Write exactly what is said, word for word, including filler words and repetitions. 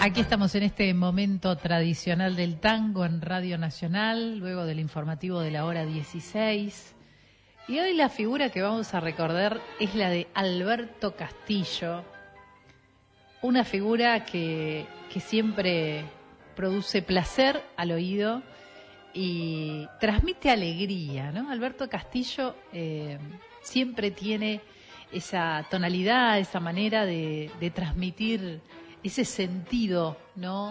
Aquí estamos en este momento tradicional del tango en Radio Nacional, luego del informativo de la hora dieciséis. Y hoy la figura que vamos a recordar es la de Alberto Castillo, una figura que, que siempre produce placer al oído y transmite alegría, ¿no? Alberto Castillo eh, siempre tiene esa tonalidad, esa manera de, de transmitir ese sentido, ¿no?